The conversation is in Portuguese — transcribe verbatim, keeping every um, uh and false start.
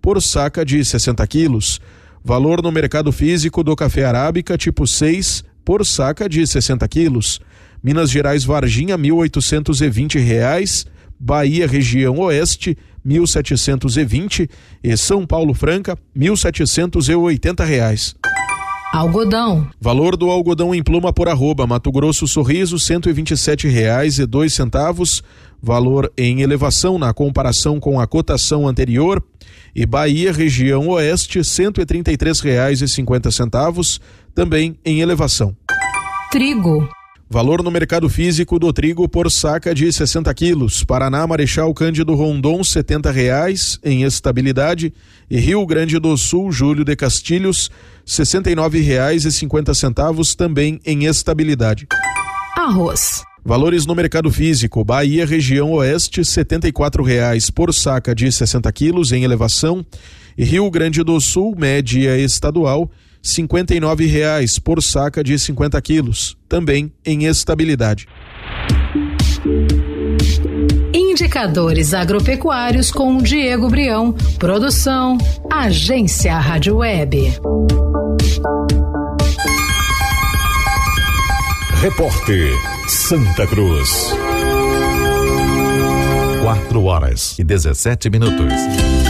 por saca de sessenta quilos. Valor no mercado físico do café arábica tipo seis por saca de sessenta quilos. Minas Gerais Varginha, mil oitocentos e vinte reais. Bahia região oeste, mil setecentos e vinte e São Paulo Franca, mil setecentos e oitenta reais. Algodão. Valor do algodão em pluma por arroba, Mato Grosso Sorriso, cento e vinte e sete reais e dois centavos. Valor em elevação na comparação com a cotação anterior. E Bahia região oeste, cento e trinta e três reais e cinquenta centavos, também em elevação. Trigo. Valor no mercado físico do trigo por saca de sessenta quilos. Paraná, Marechal Cândido Rondon, setenta reais em estabilidade. E Rio Grande do Sul, Júlio de Castilhos, sessenta e nove reais e cinquenta centavos, também em estabilidade. Arroz. Valores no mercado físico. Bahia, região oeste, setenta e quatro reais por saca de sessenta quilos em elevação. E Rio Grande do Sul, média estadual, cinquenta e nove reais por saca de cinquenta quilos, também em estabilidade. Indicadores agropecuários com Diego Brião. Produção, Agência Rádio Web. Repórter Santa Cruz. Quatro horas e dezessete minutos.